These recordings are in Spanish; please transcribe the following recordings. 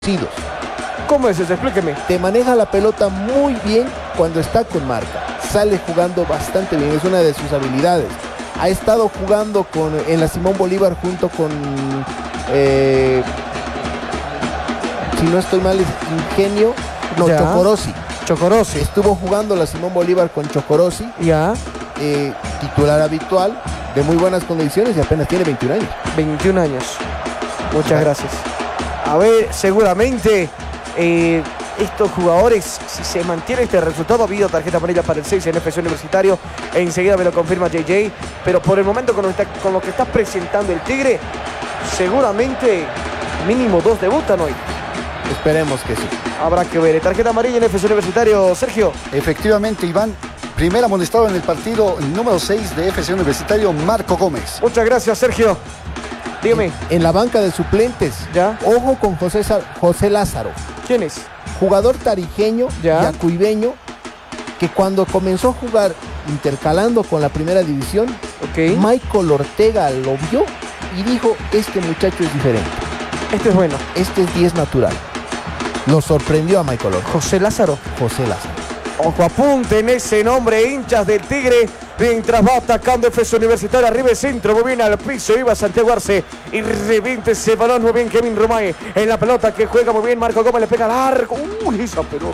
¿Cómo es eso? Explíqueme. Te maneja la pelota muy bien cuando está con marca. Sale jugando bastante bien, es una de sus habilidades. Ha estado jugando en la Simón Bolívar junto con, si no estoy mal, es Ingenio, no, Ya. Chocorossi. Chocorossi. Estuvo jugando la Simón Bolívar con Chocorossi, Ya. titular habitual, de muy buenas condiciones y apenas tiene 21 años. 21 años. Muchas gracias. A ver, seguramente estos jugadores, si se mantiene este resultado, ha habido tarjeta amarilla para el 6 en FC Universitario. Enseguida me lo confirma JJ. Pero por el momento, con lo que está presentando el Tigre, seguramente mínimo 2 debutan hoy. Esperemos que sí. Habrá que ver. Tarjeta amarilla en FC Universitario, Sergio. Efectivamente, Iván. Primer amonestado en el partido número 6 de FC Universitario, Marco Gómez. Muchas gracias, Sergio. Dígame. En la banca de suplentes, ¿Ya? ojo con José Lázaro, ¿Quién es? jugador tarijeño, ¿Ya? yacuibeño, que cuando comenzó a jugar intercalando con la primera división, Ok. Michael Ortega lo vio y dijo, este muchacho es diferente, Este es bueno. este es 10 natural. Lo sorprendió a Michael Ortega. José Lázaro. José Lázaro. Ojo, apunten ese nombre, hinchas del Tigre. Mientras va atacando FC Universitario, arriba el centro, muy bien al piso, iba Santiago Arce y reviente ese balón, muy bien Kevin Romay en la pelota que juega muy bien, Marco Gómez le pega largo, esa pelota,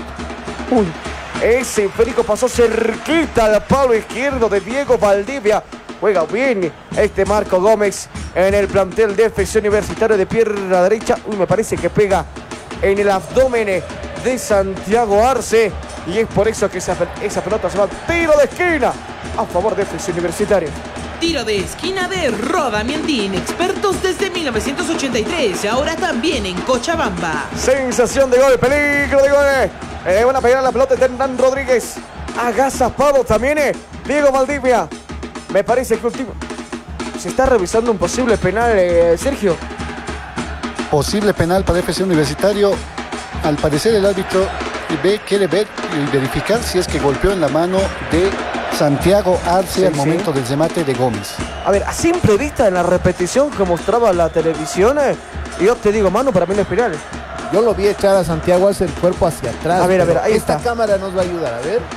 ese perico pasó cerquita al palo izquierdo de Diego Valdivia, juega bien este Marco Gómez en el plantel de FC Universitario de pierna derecha, me parece que pega en el abdomen de Santiago Arce y es por eso que esa pelota se va tiro de esquina a favor de FC Universitario. Tiro de esquina de Roda Miandín, expertos desde 1983, ahora también en Cochabamba. Sensación de gol, peligro de gol. Van a pegar la pelota de Hernán Rodríguez. Agazapado también Diego Valdivia. Me parece que se está revisando un posible penal, Sergio. Posible penal para FC Universitario. Al parecer el árbitro quiere ver y verificar si es que golpeó en la mano de Santiago Arce al momento del remate de Gómez. A ver, a simple vista en la repetición que mostraba la televisión, yo te digo, mano, para mí no es penal. Yo lo vi echar a Santiago Arce el cuerpo hacia atrás. A ver, ahí esta está. cámara nos va a ayudar, a ver.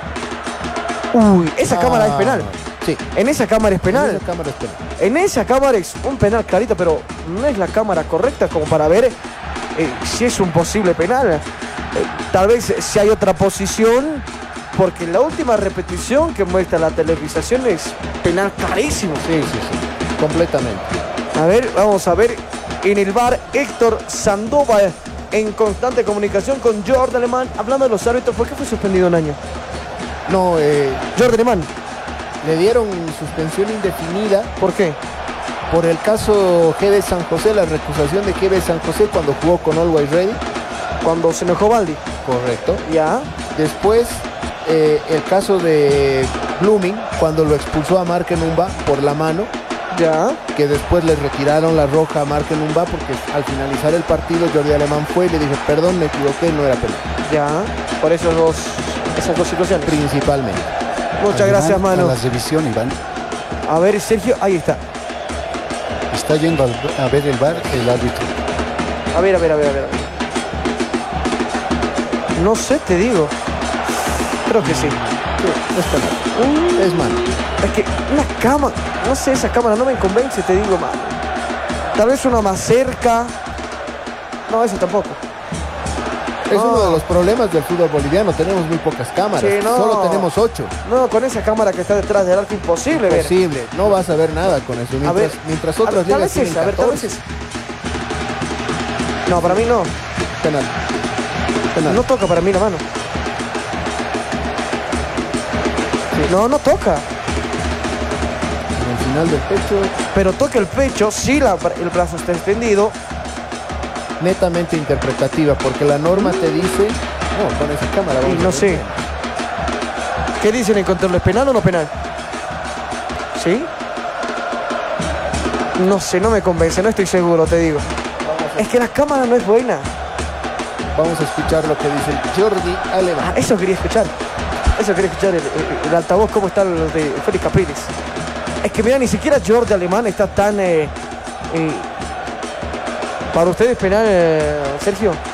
Uy, esa cámara es penal. Sí. En esa cámara es penal. En esa cámara es penal. En esa cámara es un penal clarito, pero no es la cámara correcta como para ver si es un posible penal. Tal vez si hay otra posición, porque la última repetición que muestra la televisación es penal clarísimo. Sí, completamente. A ver, vamos a ver. En el VAR, Héctor Sandoval en constante comunicación con Jordi Alemán. Hablando de los árbitros, ¿por qué fue suspendido un año? No, Jordi Alemán. le dieron suspensión indefinida. ¿Por qué? Por el caso GB San José, la recusación de GB San José cuando jugó con Always Ready. Cuando se enojó Baldi. Correcto. Ya. Después, el caso de Blooming, cuando lo expulsó a Markenumba por la mano. Ya. Que después le retiraron la roja a Markenumba porque al finalizar el partido Jordi Alemán fue y le dije, perdón, me equivoqué, no era penal. Ya. Por esas dos situaciones. Principalmente. Muchas gracias, mano. A la revisión, Iván. A ver, Sergio, ahí está. Está yendo a ver el VAR el árbitro. A ver. No sé, te digo. Creo que sí. Es penal. Es mano. Es que una cámara, no sé, esa cámara no me convence, te digo, mano. Tal vez una más cerca. No, eso tampoco. Es uno de los problemas del fútbol boliviano. Tenemos muy pocas cámaras. Sí, no. Solo tenemos 8. No, con esa cámara que está detrás del arco, imposible ver. Imposible. No vas a ver nada con eso. Mientras a otras ver, tal ligas vez tienen esa, a ver, tal vez 14. esa. No, para mí no. Penal. Penal. No toca para mí la mano. No, no toca. En el final del pecho, Pero toca el pecho, sí, el brazo está extendido. netamente interpretativa, porque la norma te dice, no, con esa cámara Y vamos a no ver. sé. ¿Qué dicen en control? ¿Es penal o no penal? ¿Sí? No sé, no me convence, no estoy seguro, te digo. Es que la cámara no es buena. Vamos a escuchar lo que dice Jordi Alemán. Eso quería escuchar. Eso quería escuchar el altavoz, cómo está los de Félix Capriles. Es que mira, ni siquiera Jordi Alemán está tan... para ustedes penal, Sergio.